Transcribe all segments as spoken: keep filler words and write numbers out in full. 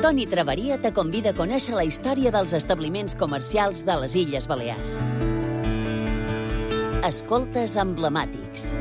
Toni Traveria te convida a conèixer la història dels establiments comercials de les Illes Balears. Escoltes emblemàtics.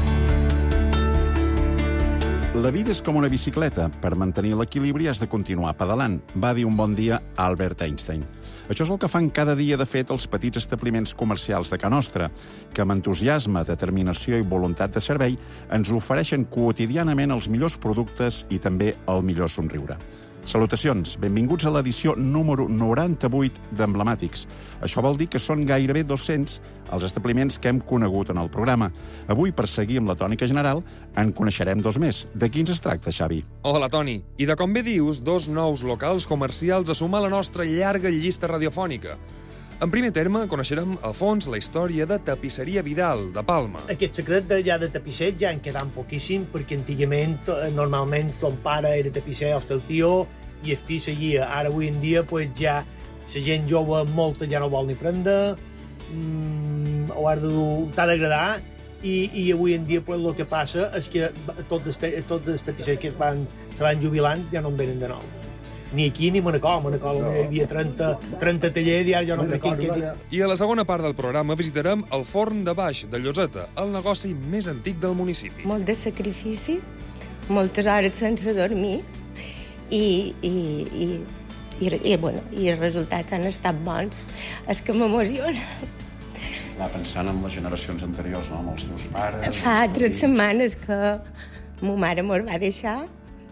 La vida és com una bicicleta. Per mantenir l'equilibri has de continuar pedalant, va dir un bon dia Albert Einstein. Això és el que fan cada dia, de fet, els petits establiments comercials de Ca Nostra, que amb entusiasme, determinació i voluntat de servei ens ofereixen quotidianament els millors productes i també el millor somriure. Salutacions, benvinguts a l'edició número noranta-vuit d'Emblemàtics. Això vol dir que són gairebé dos-cents els establiments que hem conegut en el programa. Avui, per seguir amb la tònica general, en coneixerem dos més. De quins es tracta, Xavi? Hola, Toni. I de com bé dius, dos nous locals comercials a sumar a la nostra llarga llista radiofònica. En primer terme, coneixerem a fons la història de Tapisseria Vidal, de Palma. Aquest secret de, ja de tapisser ja en quedant poquíssim, perquè antigament, normalment, ton pare era tapisser, el teu tio, i el fill seguia. Ara, avui en dia, pues, ja la gent jove, molta, ja no vol ni prendre, mmm, ho has de dur, t'ha d'agradar, i, i avui en dia, pues, el que passa és que tots els, tots els tapissers que van, se van jubilant ja no en venen de nou. Ni aquí ni Manacor. A Manacor no. Hi havia trenta, trenta tallers i ara ja no en quin que... I a la segona part del programa visitarem el Forn de Baix de Lloseta, el negoci més antic del municipi. Molt de sacrifici, moltes hores sense dormir, i, i, i, i, i, bueno, i els resultats han estat bons. És que m'emociona. Va pensant en les generacions anteriors, no? Amb els teus pares... Fa tres setmanes que ma mare me'l va deixar.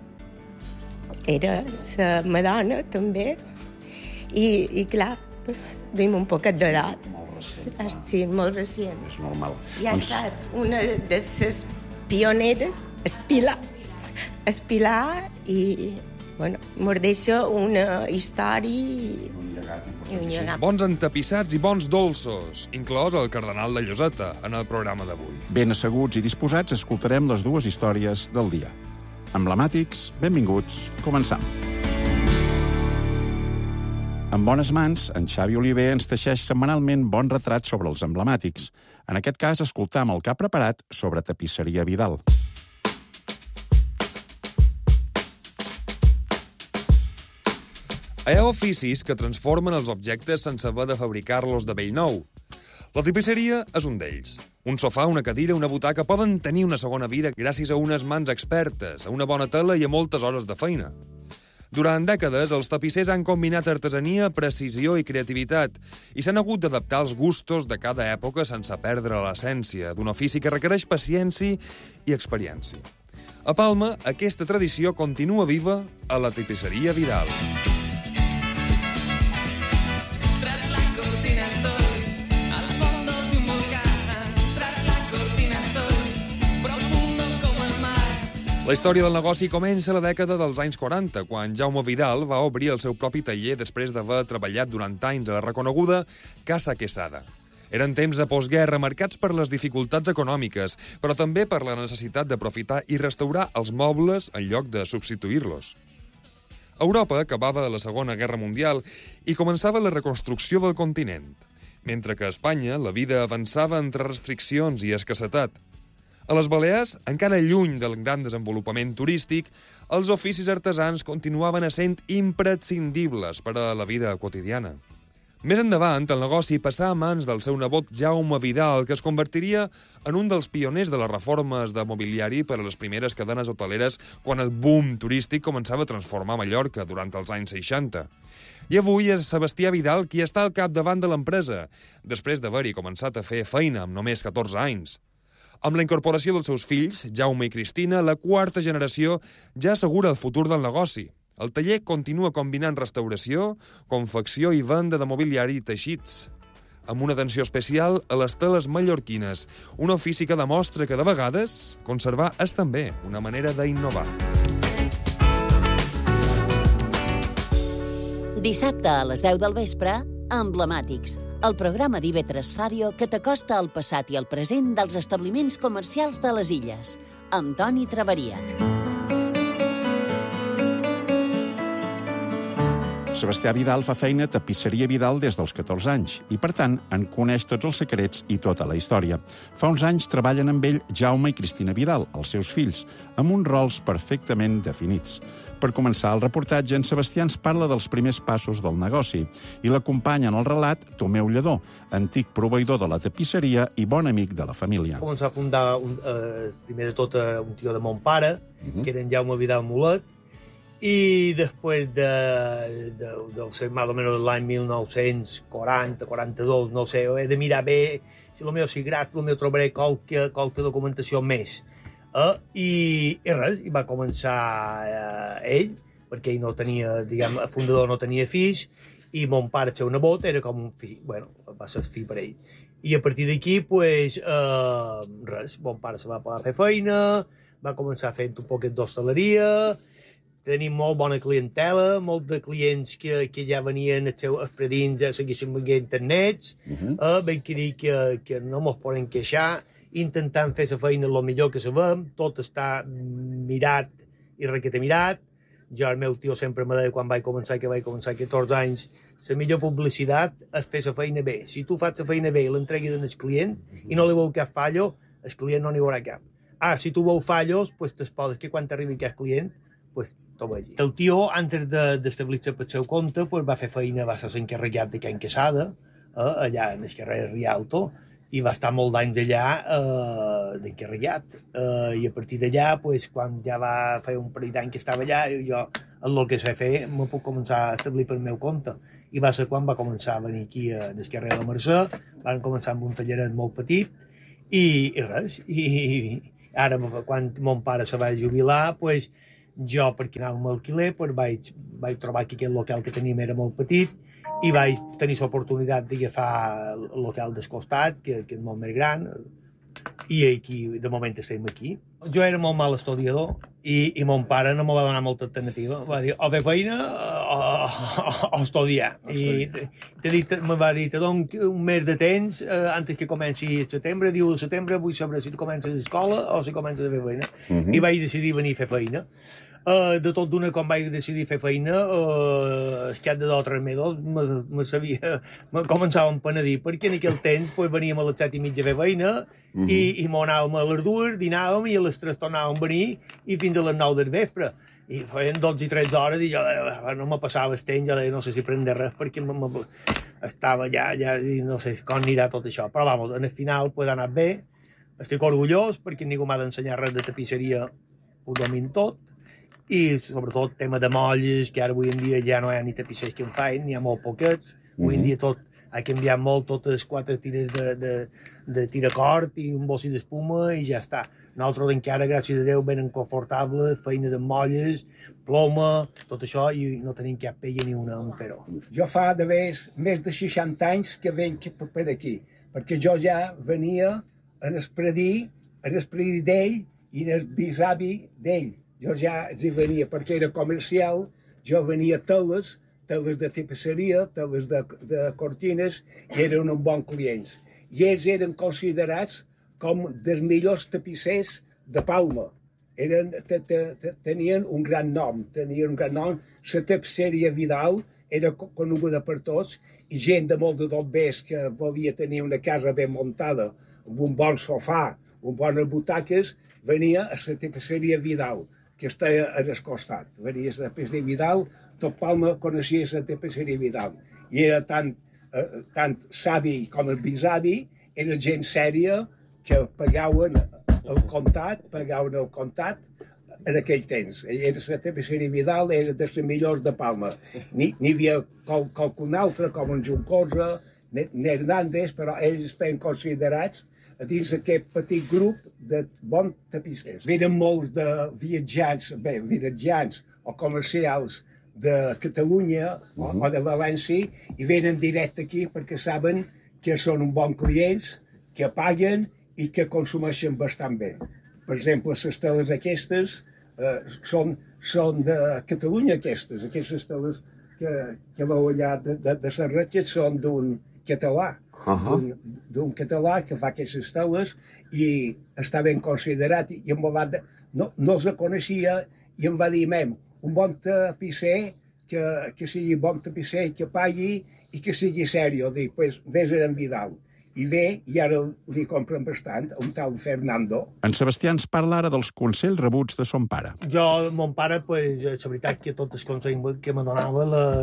Era la Madonna, també. I, i clar, duim un poquet d'edat. Molt recient. Sí, molt recient. És normal. I ha doncs... estat una de les pioneres, Espilar. Espilar i, bueno, mos deixa una història... Un llegat i un llegat. Bons entapissats i bons dolços, inclòs el cardenal de Lloseta, en el programa d'avui. Ben asseguts i disposats, escoltarem les dues històries del dia. Emblemàtics, benvinguts, començam. En bones mans, en Xavi Oliver ens teixeix setmanalment bon retrat sobre els emblemàtics. En aquest cas, escoltam el que ha preparat sobre Tapisseria Vidal. Hi ha oficis que transformen els objectes sense haver de fabricar-los de bell nou. La tapisseria és un d'ells. Un sofà, una cadira, una butaca poden tenir una segona vida gràcies a unes mans expertes, a una bona tela i a moltes hores de feina. Durant dècades, els tapissers han combinat artesania, precisió i creativitat i s'han hagut d'adaptar als gustos de cada època sense perdre l'essència d'un ofici que requereix paciència i experiència. A Palma, aquesta tradició continua viva a la Tapisseria Vidal. La història del negoci comença a la dècada dels anys quaranta, quan Jaume Vidal va obrir el seu propi taller després d'haver treballat durant anys a la reconeguda Casa Quesada. Eren temps de postguerra marcats per les dificultats econòmiques, però també per la necessitat d'aprofitar i restaurar els mobles en lloc de substituir-los. Europa acabava la Segona Guerra Mundial i començava la reconstrucció del continent, mentre que a Espanya la vida avançava entre restriccions i escassetat. A les Balears, encara lluny del gran desenvolupament turístic, els oficis artesans continuaven essent imprescindibles per a la vida quotidiana. Més endavant, el negoci passà a mans del seu nebot Jaume Vidal, que es convertiria en un dels pioners de les reformes de mobiliari per a les primeres cadenes hoteleres quan el boom turístic començava a transformar Mallorca durant els anys seixanta. I avui és Sebastià Vidal qui està al capdavant de l'empresa, després d'haver-hi començat a fer feina amb només catorze anys. Amb la incorporació dels seus fills, Jaume i Cristina, la quarta generació ja assegura el futur del negoci. El taller continua combinant restauració, confecció i venda de mobiliari i teixits, amb una atenció especial a les teles mallorquines, un ofici que demostra que, de vegades, conservar és també una manera d'innovar. Dissabte a les deu del vespre, Emblemàtics, el programa d'I V tres Ràdio que t'acosta al passat i al present dels establiments comercials de les Illes, amb Toni Traveria. Sebastià Vidal fa feina a Tapisseria Vidal des dels catorze anys i, per tant, en coneix tots els secrets i tota la història. Fa uns anys treballen amb ell Jaume i Cristina Vidal, els seus fills, amb uns rols perfectament definits. Per començar el reportatge, en Sebastià ens parla dels primers passos del negoci i l'acompanya en el relat Tomeu Lledó, antic proveïdor de la tapisseria i bon amic de la família. Començar a fundar, un, eh, primer de tot, eh, un tio de mon pare, uh -huh. que era en Jaume Vidal Mulet, i després de, de, de ser més o menys de l'any mil nou-cents quaranta quaranta-dos, no sé, he de mirar bé, si el meu sigrat, el meu trobaré qualque, qualque documentació més. Uh, i, i res, i va començar uh, ell, perquè ell no tenia, diguem, el fundador no tenia fills, i mon pare, el seu nebot, era com un fill, bueno, va ser fill per ell. I a partir d'aquí, pues, uh, res, mon pare se va poder fer feina, va començar fent un poquet d'hostaleria, tenim molt bona clientela, molt de clients que, que ja venien els seus espredins a seguir veient internets, uh -huh. uh, ben que dir que, que no mos poden queixar, intentant fer la feina el millor que sabem, tot està mirat i requete mirat. Jo, el meu tio sempre me deia quan vaig començar, que vaig començar catorze anys, la millor publicitat és fer la feina bé. Si tu fas la feina bé i l'entreguis al client i no li veu cap fallo, el client no n'hi haurà cap. Ah, si tu veu fallos, pues t'esposes que quan t'arribi aquest client, pues t'ho vegi. El tio, antes d'establir-se pel seu compte, pues, va fer feina, va ser encarregat de Can Quesada, eh, allà en el carrer Rialto, i va estar molt d'anys allà eh, d'encarregat. Eh, I a partir d'allà, pues, quan ja va fer un parell d'any que estava allà, jo, el que sé fer, me puc començar a establir pel meu compte. I va ser quan va començar a venir aquí a el carrer de la Mercè, van començar amb un talleret molt petit, i, i res. I ara, quan mon pare se va jubilar, pues, jo, perquè anàvem a alquiler, pues, vaig, vaig trobar que aquest local que teníem era molt petit, i vaig tenir l'oportunitat d'agafar el local del costat, que, que és molt més gran, i aquí, de moment, estem aquí. Jo era molt mal estudiador i, i mon pare no me va donar molta alternativa. Va dir, o fer feina o, o, o estudiar. I t'he dit, me va dir, te dono un mes de temps eh, antes que comenci el setembre. Diu, el setembre vull saber si tu comences l'escola o si comences a fer feina. Uh -huh. I vaig decidir venir a fer feina. Uh, de tot d'una, quan vaig decidir fer feina, uh, el cap de dos o tres mesos me, me sabia, me començava a empenedir, perquè en aquell temps pues, veníem a les set i mitja a fer feina, uh -huh. i, i m'anàvem a les dues, dinàvem, i a les tres tornàvem a venir, i fins a les nou del vespre. I feien dotze i tretze hores, i jo no me passava el temps, jo deia, no sé si prendre res, perquè me, me, estava ja, ja, i no sé com anirà tot això. Però, vamos, en el final pues, ha anat bé, estic orgullós, perquè ningú m'ha d'ensenyar res de tapisseria, ho domin tot, i sobretot tema de molles, que ara avui en dia ja no hi ha ni tapissers que en feien, n'hi ha molt poquets. Mm-hmm. Avui en dia tot ha canviat molt, totes quatre tires de, de, de tiracort i un bossi d'espuma i ja està. Nosaltres encara, gràcies a Déu, venen confortables, feina de molles, ploma, tot això, i no tenim cap pella ni una en fer-ho. Jo fa de més, més de seixanta anys que venc per aquí, perquè jo ja venia en el predí, en el predí d'ell i en el bisavi d'ell. Jo ja hi venia perquè era comercial, jo venia a teles, teles de tapisseria, teles de, de cortines, i eren uns bons clients. I ells eren considerats com dels millors tapissers de Palma. Eren, te, te, te, tenien un gran nom, tenien un gran nom. La tapisseria Vidal era coneguda per tots, i gent de molt de dobbers que volia tenir una casa ben muntada, amb un bon sofà, amb bones butaques, venia a la tapisseria Vidal, que està al costat. Venia a la tapisseria Vidal, tot Palma coneixia la tapisseria Vidal. I era tant, eh, tant savi com el bisavi, era gent sèria que pagaven el comptat, pagaven el comptat en aquell temps. Era la tapisseria Vidal, era de les millors de Palma. N'hi havia qual, qualcun altre, com en Juncosa, ni Hernández, però ells estan considerats a dins d'aquest petit grup de bons tapissers. Venen molts de viatjants, bé, viatjants o comercials de Catalunya o, o de València i venen directe aquí perquè saben que són uns bons clients, que paguen i que consumeixen bastant bé. Per exemple, les teles aquestes eh, són, són de Catalunya, aquestes. Aquestes teles que, que veu allà de, de, de Serratges són d'un català. Uh -huh. d'un català que fa aquestes teles i està ben considerat i em va de... no, no els coneixia i em va dir, mem, un bon tapisser que, que sigui bon tapisser, que pagui i que sigui sèrio. Dic, pues, vés a en Vidal. I ve, i ara li compren bastant, un tal Fernando. En Sebastià ens parla ara dels consells rebuts de son pare. Jo, mon pare, pues, la veritat que tots els consells que me donava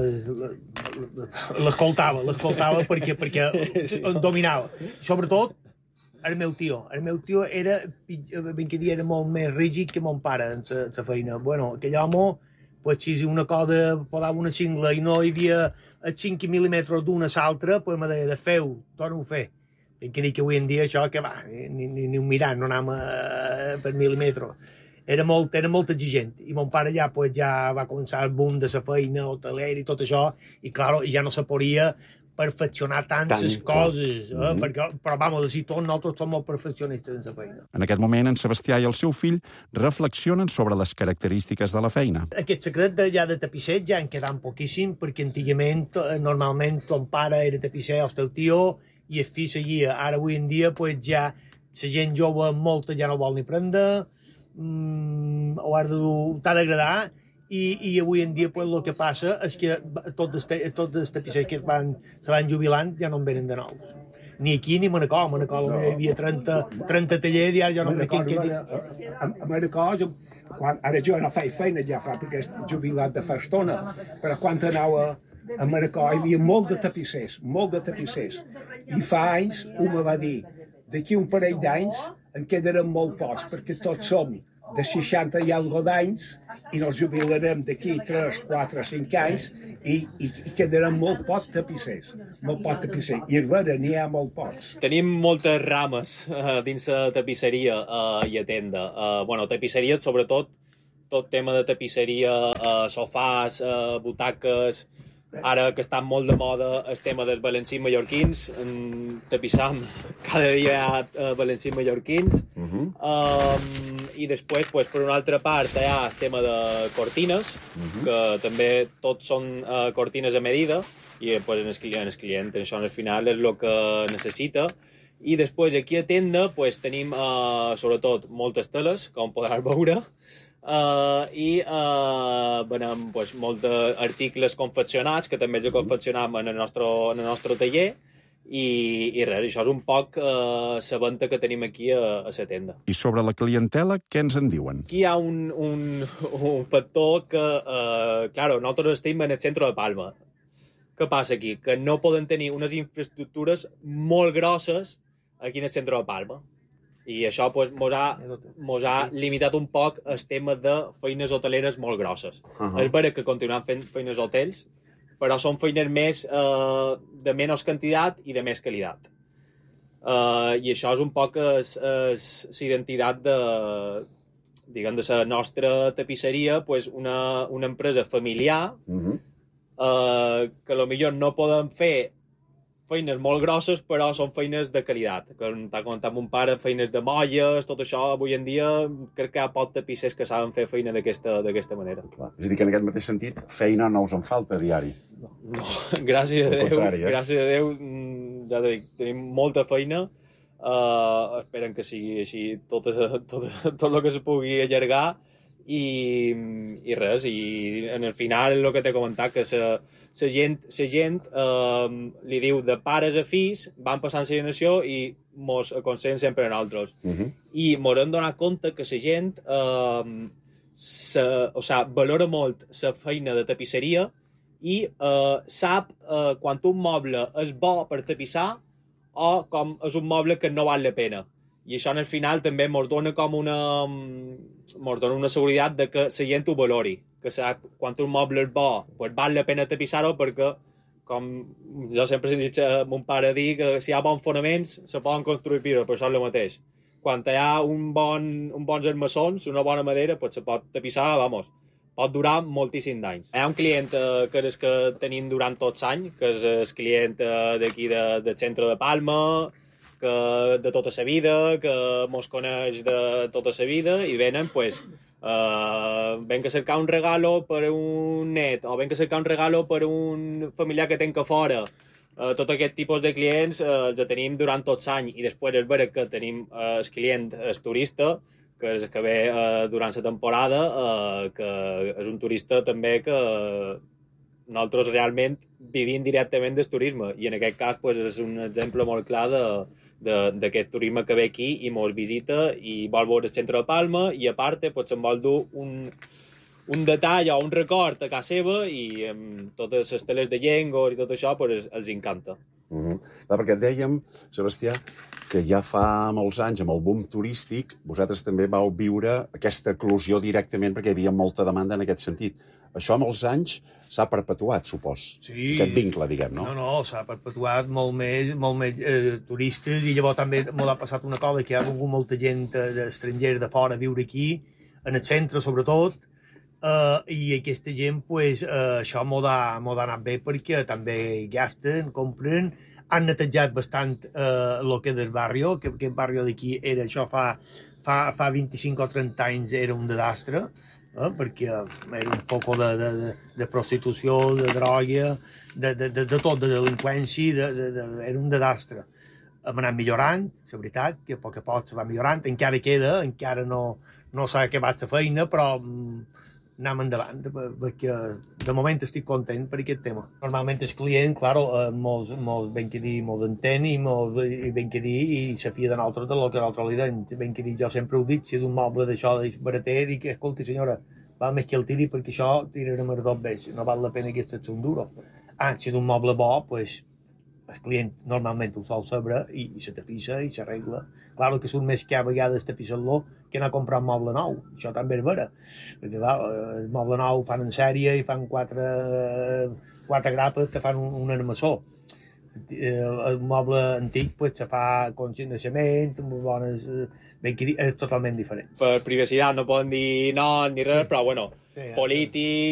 l'escoltava, l'escoltava perquè, perquè sí. Em dominava. Sobretot, el meu tio. El meu tio era, ben que dia, era molt més rígid que mon pare en la feina. Bueno, aquell home, pues, si una cosa posava una cingla i no hi havia cinc mil·límetres d'una a l'altra, pues me deia, de feu, torna-ho a fer. Tinc que dir que avui en dia això, que va, ni, ni, ni un mirant, no anàvem a, per mil·límetres. Era molt, era molt exigent. I mon pare ja, pues, ja va començar el boom de la feina, hoteler i tot això, i, clar, ja no se podia perfeccionar tantes Tant, coses, eh? Mm-hmm. Perquè, però, vamos, si tots nosaltres som molt perfeccionistes en la feina. En aquest moment, en Sebastià i el seu fill reflexionen sobre les característiques de la feina. Aquest secret de, ja de tapisser ja en queda poquíssim, perquè antigament, normalment, ton pare era tapisser, el teu tio, i el fill seguia. Ara, avui en dia, pues, ja la gent jove molta ja no vol ni prendre, mm, o has de dur, t'ha d'agradar, i, i avui en dia pues, el que passa és que tots els, tots els tapissers que es van, se van jubilant ja no en venen de nou. Ni aquí ni a Manacor. A Manacor no. Hi havia trenta, trenta tallers i ara ja no en veiem que... A, a Manacor, quan, ara jo no faig feina ja fa, perquè és jubilat de fa estona, però quan anava a Manacor hi havia molt de tapissers, molt de tapissers. I fa anys un me va dir, d'aquí un parell d'anys en quedaran molt pocs, perquè tots som de seixanta i algo d'anys i nos jubilarem d'aquí tres, quatre, cinc anys i, i, i quedaran molt pocs tapissers, molt pocs tapissers. I a veure, n'hi ha molt pocs. Tenim moltes rames uh, dins la tapisseria uh, i a tenda. Uh, bueno, tapisseria, sobretot, tot tema de tapisseria, uh, sofàs, uh, butaques. Ara que està molt de moda el tema dels valencins mallorquins, en tapissam cada dia hi ha uh, valencins mallorquins. Uh-huh. um, I després, pues, per una altra part, hi ha el tema de cortines, uh-huh. que també tots són uh, cortines a medida, i pues, en el client, el client això al final és el que necessita. I després aquí a tenda pues, tenim uh, sobretot moltes teles, com podràs veure, Uh, i uh, venem pues, molts articles confeccionats que també els confeccionam en el nostre, en el nostre taller i, i res, això és un poc uh, la venda que tenim aquí a, a la tenda. I sobre la clientela, què ens en diuen? Aquí hi ha un, un, un factor que, uh, claro, nosaltres estem en el centre de Palma. Què passa aquí? Que no poden tenir unes infraestructures molt grosses aquí en el centre de Palma. I això pues, mos, ha, mos ha limitat un poc el tema de feines hoteleres molt grosses. Uh-huh. És vera que continuem fent feines hotels, però són feines més uh, de menys quantitat i de més qualitat. Uh, I això és un poc la identitat de, diguem, de la nostra tapisseria, pues, una, una empresa familiar, uh-huh. uh, que potser no poden fer feines molt grosses, però són feines de qualitat. Com t'ha comentat mon pare, feines de molles, tot això, avui en dia, crec que hi ha pocs tapissers que saben fer feina d'aquesta manera. Clar. És a dir, que en aquest mateix sentit, feina no us en falta a diari. No, no. Gràcies a Déu, eh? gràcies a Déu, ja t'he dit, tenim molta feina. Uh, esperen que sigui així tot, tot, tot el que se pugui allargar i, i res, i en el final el que t'he comentat, que la La gent, la gent eh, li diu de pares a fills, van passant la generació i mos aconsellen sempre a nosaltres. Uh-huh. I mos hem donat compte que la gent eh, se, o sigui, valora molt la feina de tapisseria i eh, sap eh, quan un moble és bo per tapissar o com és un moble que no val la pena. I això, al final, també ens dona com una, ens dona una seguretat de que la gent ho valori, que sap, quan un moble és bo, pues val la pena tapissar-ho perquè, com jo sempre he dit a mon pare dir, que si hi ha bons fonaments, se poden construir pisos, però això és el mateix. Quan hi ha un bon, un bons armassons, una bona madera, pues se pot tapissar, vamos, pot durar moltíssims anys. Hi ha un client eh, que és que tenim durant tots anys, que és el client eh, d'aquí de, del centre de Palma, que de tota la vida, que mos coneix de tota la vida i venen, pues, uh, ven que cercar un regalo per un net o ven que cercar un regalo per un familiar que tenc a fora. Uh, tot aquest tipus de clients uh, els tenim durant tots anys i després és vera que tenim uh, el client, el turista, que és que ve uh, durant la temporada, uh, que és un turista també que nosaltres realment vivim directament del turisme, i en aquest cas pues, és un exemple molt clar d'aquest turisme que ve aquí i mos visita i vol veure el centre de Palma, i a part pues, se'n vol dur un, un detall o un record a casa seva, i amb totes les teles de llengor i tot això pues, els encanta. Mm -hmm. Clar, perquè dèiem, Sebastià, que ja fa molts anys, amb el boom turístic, vosaltres també vau viure aquesta eclosió directament perquè hi havia molta demanda en aquest sentit. Això amb els anys s'ha perpetuat, supos. Sí. Aquest vincle, diguem, no? No, no, s'ha perpetuat molt més, molt més eh, turistes, i llavors també m'ha passat una cosa, que hi ha vingut molta gent estrangera de fora a viure aquí, en el centre sobretot, Uh, i aquesta gent, pues, uh, això m'ho ha anat bé perquè també gasten, compren, han netejat bastant el uh, que és el barri, que aquest barri d'aquí era, això fa, fa, fa vint-i-cinc o trenta anys era un desastre, eh, perquè era un foc de, de, de, de prostitució, de droga, de, de, de, de tot, de delinqüència, de, de, de, era un desastre. Hem anat millorant, la veritat, que a poc a poc se va millorant, encara queda, encara no, no s'ha acabat la feina, però anem endavant, perquè de moment estic content per aquest tema. Normalment el client, clar, mos, mos ben que dir, mos entén i mos ben que dir i se fia de nosaltres del que nosaltres li deim. Ben que dir, jo sempre ho dic, si és un moble d'això de barater, dic, escolti senyora, val més que el tiri perquè això tirarem els dos vells, no val la pena que aquests són duros. Ah, si és un moble bo, pues, el client normalment ho sol saber i, i se tapissa i s'arregla. Clar, que surt més que a vegades tapissar-lo que anar a comprar un moble nou. Això també és vera. Perquè, clar, el moble nou fan en sèrie i fan quatre, quatre grapes que fan un, un armassó. El, el moble antic pues, se fa con naixement, amb bones... Ben que dir, és totalment diferent. Per privacitat no poden dir no ni res, però bueno, sí, polític,